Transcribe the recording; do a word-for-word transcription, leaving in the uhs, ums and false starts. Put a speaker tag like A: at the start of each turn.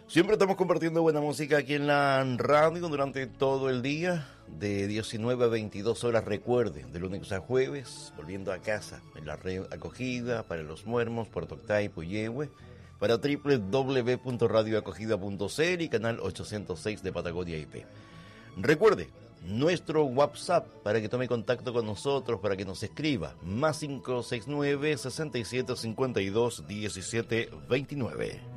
A: Siempre estamos compartiendo buena música aquí en la radio durante todo el día, de diecinueve a veintidós horas, recuerde, de lunes a jueves, volviendo a casa, en la red acogida para Los Muermos, Puerto Octay, Puyehue, para doble u doble u doble u punto radio acogida punto c l y canal ochocientos seis de Patagonia I P. Recuerde, nuestro WhatsApp para que tome contacto con nosotros, para que nos escriba, más cinco seis nueve, seis siete cinco dos, uno siete dos nueve.